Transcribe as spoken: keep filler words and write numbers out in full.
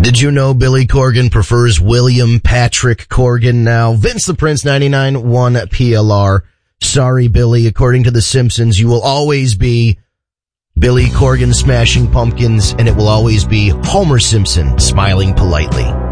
Did you know Billy Corgan prefers William Patrick Corgan now? Vince the Prince, ninety-nine point one P L R. Sorry, Billy. According to The Simpsons, you will always be Billy Corgan smashing pumpkins, and it will always be Homer Simpson smiling politely.